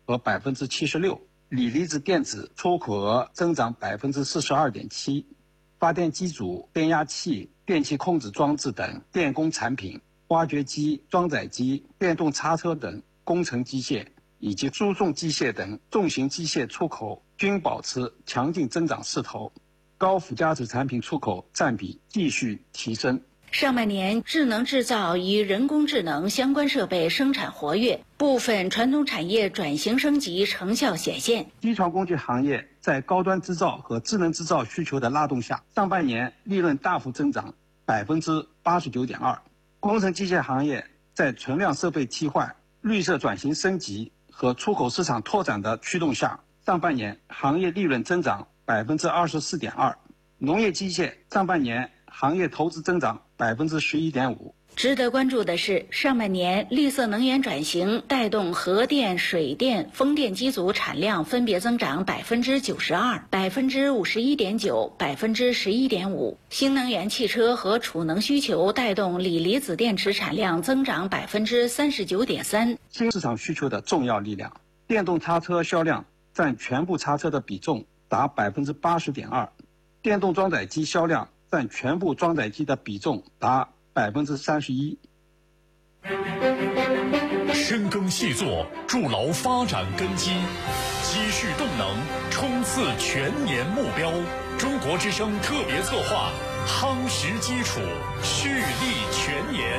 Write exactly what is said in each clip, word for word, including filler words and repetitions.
和百分之七十六，锂离子电子出口额增长百分之四十二点七，发电机组、变压器、电气控制装置等电工产品、挖掘机、装载机、电动叉车等工程机械以及输送机械等重型机械出口均保持强劲增长势头，高附加值产品出口占比继续提升。 上半年，智能制造与人工智能相关设备生产活跃，部分传统产业转型升级成效显现。 机床工具行业在高端制造和智能制造需求的拉动下，上半年利润大幅增长百分之八十九点二。工程机械行业在存量设备替换、绿色转型升级和出口市场拓展的驱动下，上半年行业利润增长百分之二十四点二。农业机械上半年行业投资增长百分之十一点五。 值得关注的是，上半年绿色能源转型带动核电、水电、风电机组产量分别增长百分之九十二、百分之五十一点九、百分之十一点五。新能源汽车和储能需求带动锂离子电池产量增长百分之三十九点三。 新市场需求的重要力量，电动叉车销量占全部叉车的比重达百分之八十点二，电动装载机销量占全部装载机的比重达百分之三十一。 深耕细作，筑牢发展根基，积蓄动能，冲刺全年目标。中国之声特别策划，夯实基础，蓄力全年。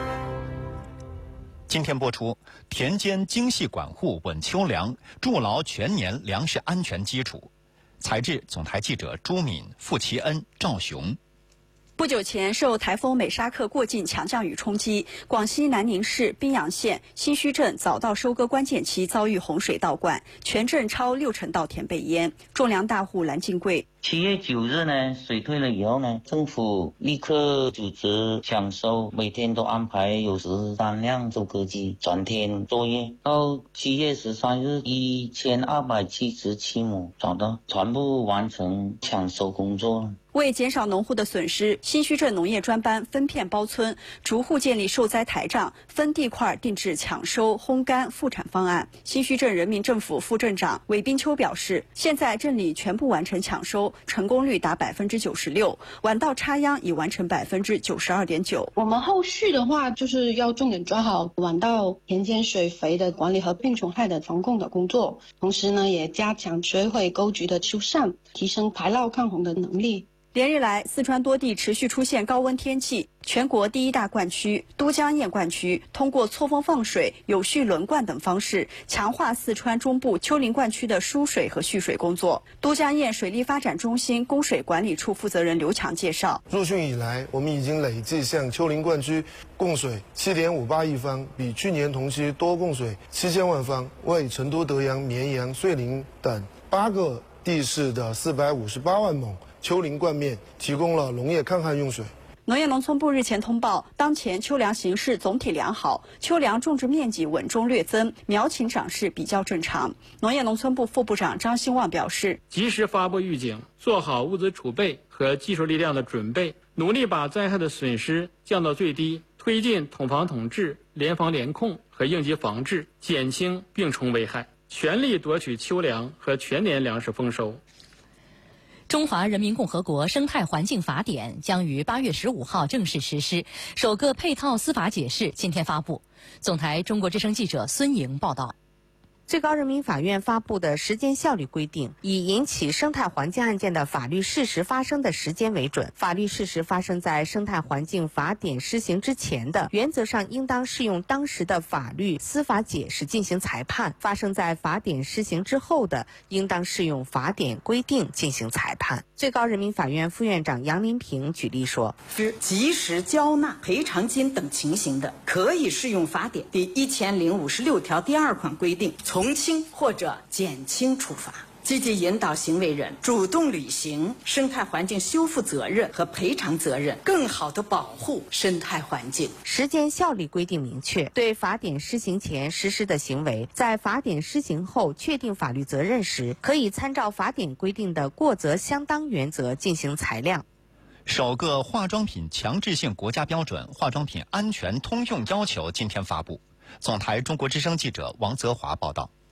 今天播出，田间精细管护稳秋粮，筑牢全年粮食安全基础。采制总台记者朱敏、傅其恩、赵雄。 不久前，受台风美沙克过境强降雨冲击，广西南宁市宾阳县新圩镇早到收割关键期遭遇洪水倒灌，全镇超六成稻田被淹。种粮大户蓝金贵。 七月九日呢，水退了以后呢，政府立刻组织抢收，每天都安排有十三辆收割机转天作业。到七月十三日，一千二百七十七亩找到，全部完成抢收工作。 为减少农户的损失，新圩镇农业专班分片包村，逐户建立受灾台账，分地块定制抢收、烘干、复产方案。新圩镇人民政府副镇长韦斌秋表示，现在镇里全部完成抢收，成功率达百分之九十六，晚稻插秧已完成百分之九十二点九。 我们后续的话，就是要重点抓好晚稻田间水肥的管理和病虫害的防控的工作，同时呢，也加强水毁沟渠的修缮，提升排涝抗洪的能力。 连日来，四川多地持续出现高温天气。全国第一大灌区都江堰灌区通过错峰放水、有序轮灌等方式，强化四川中部丘陵灌区的输水和蓄水工作。都江堰水利发展中心供水管理处负责人刘强介绍， 入汛以来，我们已经累计向丘陵灌区供水 七点五八亿方，比去年同期多供水七千万方，为成都、德阳、绵阳、遂宁等八个地市的四百五十八万亩丘陵灌面提供了农业抗旱用水。 农业农村部日前通报，当前秋粮形势总体良好，秋粮种植面积稳中略增，苗情长势比较正常。农业农村部副部长张兴旺表示， 及时发布预警，做好物资储备和技术力量的准备，努力把灾害的损失降到最低，推进统防统治、联防联控和应急防治，减轻病虫危害，全力夺取秋粮和全年粮食丰收。 中华人民共和国生态环境法典将于八月十五号正式实施，首个配套司法解释今天发布。总台中国之声记者孙莹报道。 最高人民法院发布的时间效率规定，以引起生态环境案件的法律事实发生的时间为准。法律事实发生在生态环境法典施行之前的，原则上应当适用当时的法律司法解释进行裁判；发生在法典施行之后的，应当适用法典规定进行裁判。最高人民法院副院长杨林平举例说， 是及时交纳赔偿金等情形的，可以适用法典第一千零五十六条第二款规定，从轻或者减轻处罚，积极引导行为人主动履行生态环境修复责任和赔偿责任，更好地保护生态环境。 时间效力规定明确，对法典施行前实施的行为，在法典施行后确定法律责任时，可以参照法典规定的过责相当原则进行裁量。 首个化妆品强制性国家标准《化妆品安全通用要求》今天发布。总台中国之声记者王泽华报道。